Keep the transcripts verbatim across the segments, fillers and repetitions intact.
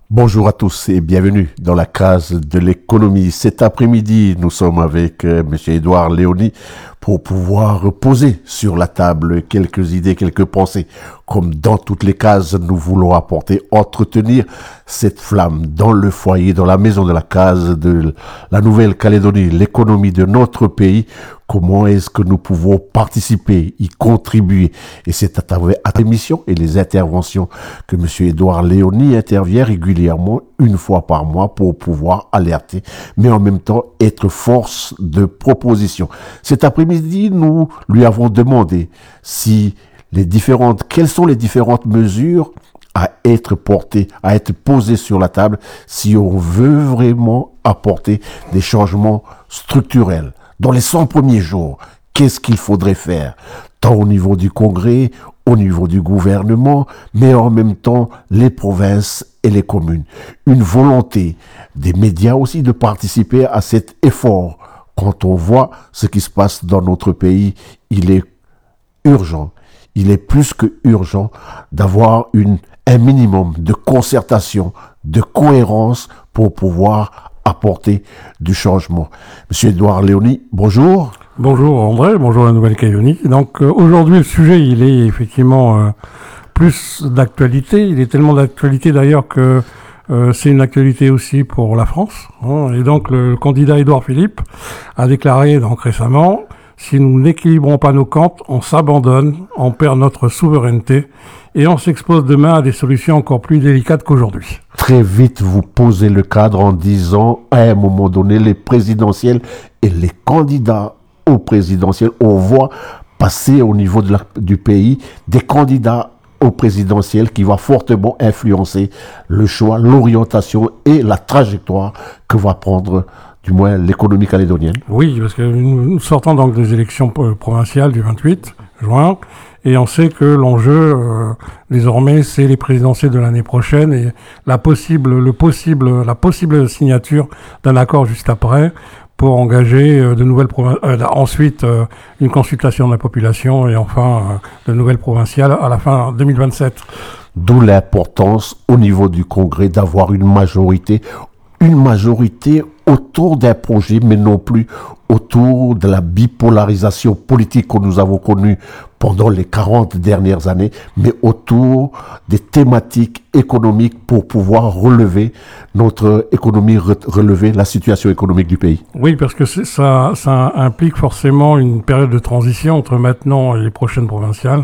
Bonjour à tous et bienvenue dans la case de l'économie. Cet après-midi, nous sommes avec euh, Monsieur Édouard Léoni pour pouvoir poser sur la table quelques idées, quelques pensées. Comme dans toutes les cases, nous voulons apporter, entretenir cette flamme dans le foyer, dans la maison de la case de la Nouvelle-Calédonie, l'économie de notre pays. Comment est-ce que nous pouvons participer, y contribuer? Et c'est à travers l'émission et les interventions que M. Édouard Léoni intervient régulièrement, une fois par mois, pour pouvoir alerter, mais en même temps être force de proposition. Cet après-midi, nous lui avons demandé si les différentes, quelles sont les différentes mesures à être portées, à être posées sur la table, si on veut vraiment apporter des changements structurels. Dans les cent premiers jours, qu'est-ce qu'il faudrait faire? Tant au niveau du Congrès, au niveau du gouvernement, mais en même temps les provinces et les communes. Une volonté des médias aussi de participer à cet effort. Quand on voit ce qui se passe dans notre pays, il est urgent, il est plus que urgent d'avoir une, un minimum de concertation, de cohérence pour pouvoir apporter du changement. Monsieur Édouard Léoni, bonjour. Bonjour André, bonjour la Nouvelle-Calédonie. Donc euh, aujourd'hui le sujet il est effectivement euh, plus d'actualité, il est tellement d'actualité d'ailleurs que euh, c'est une actualité aussi pour la France. Hein. Et donc le candidat Édouard Philippe a déclaré donc récemment: si nous n'équilibrons pas nos comptes, on s'abandonne, on perd notre souveraineté et on s'expose demain à des solutions encore plus délicates qu'aujourd'hui. Très vite, vous posez le cadre en disant, à un moment donné, les présidentielles et les candidats aux présidentielles, on voit passer au niveau de la, du pays des candidats aux présidentielles qui va fortement influencer le choix, l'orientation et la trajectoire que va prendre du moins l'économie calédonienne. Oui, parce que nous sortons donc des élections provinciales du vingt-huit juin, et on sait que l'enjeu, euh, désormais, c'est les présidentielles de l'année prochaine et la possible, le possible, la possible signature d'un accord juste après pour engager euh, de nouvelles provinces, euh, ensuite euh, une consultation de la population et enfin euh, de nouvelles provinciales à la fin deux mille vingt-sept. D'où l'importance au niveau du Congrès d'avoir une majorité, une majorité autour d'un projet, mais non plus autour de la bipolarisation politique que nous avons connue pendant les quarante dernières années, mais autour des thématiques économiques pour pouvoir relever notre économie, relever la situation économique du pays. Oui, parce que c'est, ça, ça implique forcément une période de transition entre maintenant et les prochaines provinciales.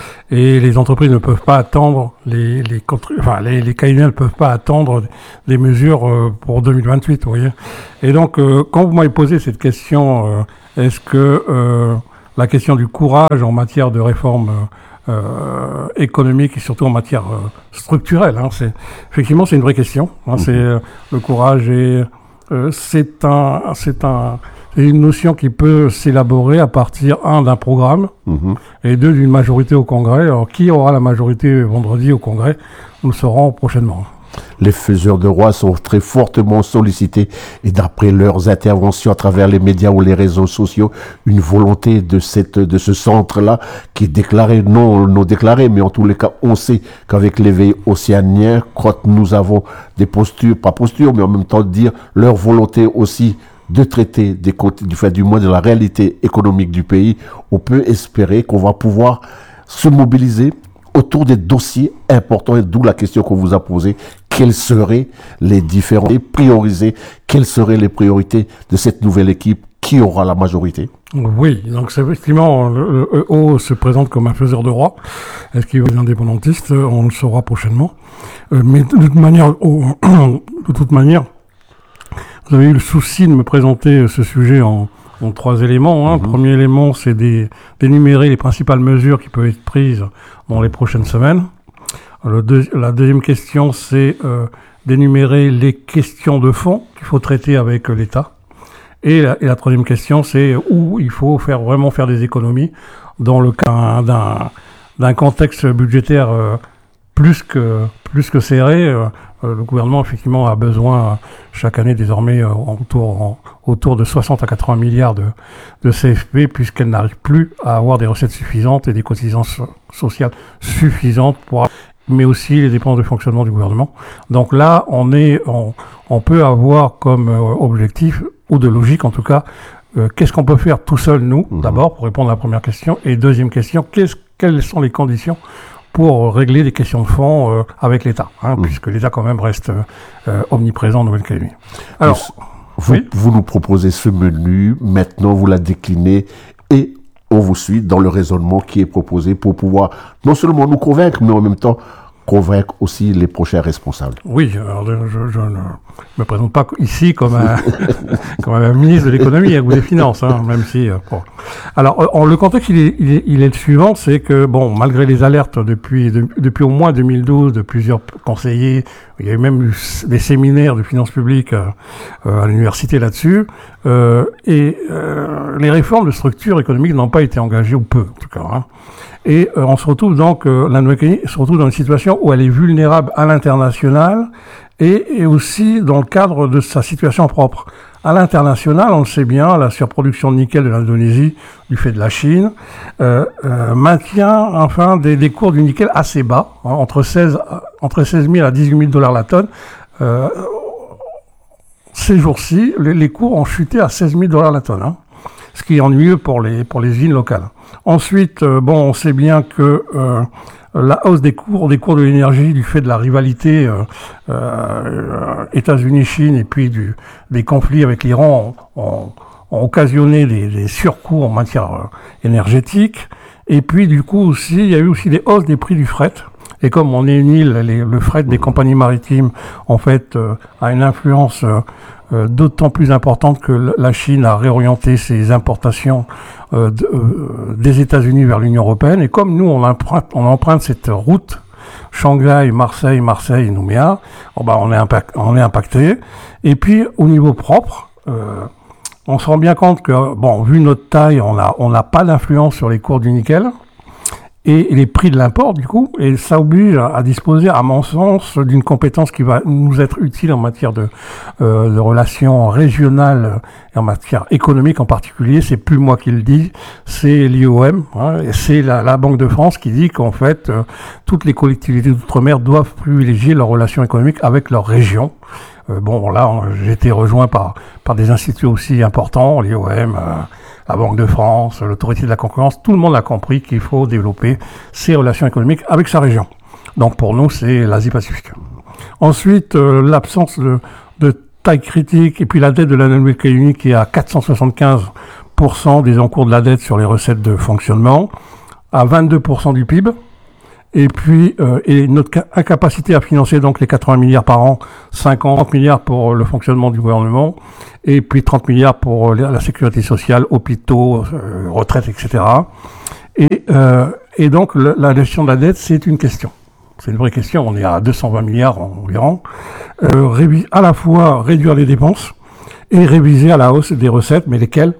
Et les entreprises ne peuvent pas attendre, les, les, enfin, les, les Calédoniens ne peuvent pas attendre des mesures euh, pour deux mille vingt-huit, vous voyez. Et donc, euh, quand vous m'avez posé cette question, euh, est-ce que euh, la question du courage en matière de réforme euh, économique et surtout en matière euh, structurelle, hein, c'est, effectivement, c'est une vraie question. Hein, c'est euh, le courage et euh, c'est un, c'est un, c'est une notion qui peut s'élaborer à partir, un, d'un programme, mmh. et deux, d'une majorité au Congrès. Alors, qui aura la majorité vendredi au Congrès? Nous le saurons prochainement. Les faiseurs de roi sont très fortement sollicités et d'après leurs interventions à travers les médias ou les réseaux sociaux, une volonté de cette, de ce centre-là qui est déclaré, non, non déclaré, mais en tous les cas, on sait qu'avec l'éveil océanien, quand nous avons des postures, pas postures, mais en même temps dire leur volonté aussi de traiter des côtés, du fait du moins de la réalité économique du pays, on peut espérer qu'on va pouvoir se mobiliser autour des dossiers importants, et d'où la question qu'on vous a posée: quelles seraient les différents, et prioriser, quelles seraient les priorités de cette nouvelle équipe qui aura la majorité? Oui, donc c'est effectivement, le E O se présente comme un faiseur de roi. Est-ce qu'il va être indépendantiste? On le saura prochainement. Euh, mais de toute manière, oh, de toute manière, vous avez eu le souci de me présenter ce sujet en, en trois éléments. Hein. Mm-hmm. Le premier élément, c'est des, d'énumérer les principales mesures qui peuvent être prises dans les prochaines semaines. Le deux, la deuxième question, c'est euh, d'énumérer les questions de fond qu'il faut traiter avec euh, l'État. Et la, et la troisième question, c'est où il faut faire vraiment faire des économies dans le cas d'un, d'un contexte budgétaire euh, plus que plus que serré. Euh, le gouvernement effectivement a besoin chaque année désormais euh, autour en, autour de soixante à quatre-vingts milliards de, de C F P, puisqu'elle n'arrive plus à avoir des recettes suffisantes et des cotisations sociales suffisantes pour mais aussi les dépenses de fonctionnement du gouvernement. Donc là, on, est, on, on peut avoir comme euh, objectif, ou de logique en tout cas, euh, qu'est-ce qu'on peut faire tout seul, nous, mmh. d'abord, pour répondre à la première question, et deuxième question, qu'est-ce, quelles sont les conditions pour régler des questions de fond euh, avec l'État, hein, mmh. puisque l'État quand même reste euh, omniprésent en Nouvelle-Calédonie. Alors, vous, oui. vous nous proposez ce menu, maintenant vous la déclinez, et on vous suit dans le raisonnement qui est proposé pour pouvoir non seulement nous convaincre, mais en même temps convaincre aussi les prochains responsables. Oui, alors je, je ne me présente pas ici comme un, comme un ministre de l'économie ou des finances, hein, même si... Euh, bon. Alors, en, le contexte, il est, il est, il est le suivant, c'est que, bon, malgré les alertes depuis, de, depuis au moins deux mille douze de plusieurs conseillers, il y a eu même eu des séminaires de finances publiques euh, à l'université là-dessus, euh, et euh, les réformes de structure économique n'ont pas été engagées, ou peu en tout cas, hein. Et euh, on se retrouve donc, euh, la Nouvelle-Calédonie se retrouve dans une situation où elle est vulnérable à l'international et, et aussi dans le cadre de sa situation propre. À l'international, on le sait bien, la surproduction de nickel de l'Indonésie, du fait de la Chine, euh, euh, maintient enfin des, des cours du nickel assez bas, hein, entre seize, entre seize mille à dix-huit mille dollars la tonne. Euh, ces jours-ci, les, les cours ont chuté à seize mille dollars la tonne, hein, ce qui est ennuyeux pour les, pour les usines locales. Ensuite, euh, bon, on sait bien que euh, la hausse des cours, des cours de l'énergie, du fait de la rivalité euh, euh, États-Unis-Chine et puis du, des conflits avec l'Iran, ont, ont occasionné des, des surcoûts en matière euh, énergétique. Et puis, du coup, aussi, il y a eu aussi des hausses des prix du fret. Et comme on est une île, les, le fret des compagnies maritimes, en fait, euh, a une influence euh, euh, d'autant plus importante que la Chine a réorienté ses importations euh, de, euh, des États-Unis vers l'Union européenne. Et comme nous, on emprunte, on emprunte cette route Shanghai, Marseille, Marseille, Nouméa, oh bah, on est impact, on est impacté. Et puis, au niveau propre, euh, on se rend bien compte que, bon, vu notre taille, on a, on n'a pas d'influence sur les cours du nickel. Et les prix de l'import, du coup, et ça oblige à, à disposer, à mon sens, d'une compétence qui va nous être utile en matière de, euh, de relations régionales et en matière économique en particulier. C'est plus moi qui le dis, c'est l'I O M, hein, et c'est la, la Banque de France qui dit qu'en fait, euh, toutes les collectivités d'outre-mer doivent privilégier leurs relations économiques avec leur région. Euh, bon, là, j'ai été rejoint par, par des instituts aussi importants, l'I O M, euh, la Banque de France, l'Autorité de la concurrence. Tout le monde a compris qu'il faut développer ses relations économiques avec sa région. Donc pour nous, c'est l'Asie-Pacifique. Ensuite, euh, l'absence de, de taille critique et puis la dette de la Nouvelle-Calédonie qui est à quatre cent soixante-quinze pour cent des encours de la dette sur les recettes de fonctionnement, à vingt-deux pour cent du P I B. Et puis, euh, et notre incapacité à financer donc les quatre-vingts milliards par an, cinquante milliards pour le fonctionnement du gouvernement, et puis trente milliards pour la sécurité sociale, hôpitaux, euh, retraites, et cetera. Et, euh, et donc, le, la gestion de la dette, c'est une question. C'est une vraie question. On est à deux cent vingt milliards environ. Euh, révi- à la fois réduire les dépenses et réviser à la hausse des recettes, mais lesquelles?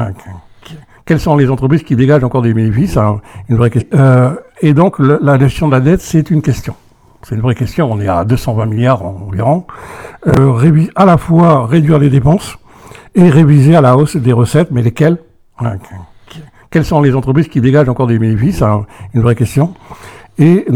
Quelles sont les entreprises qui dégagent encore des bénéfices? C'est une vraie question. Euh, et donc, le, la gestion de la dette, c'est une question. C'est une vraie question. On est à deux cent vingt milliards environ. Euh, révi- à la fois réduire les dépenses et réviser à la hausse des recettes, mais lesquelles? Quelles sont les entreprises qui dégagent encore des bénéfices? C'est une vraie question. Et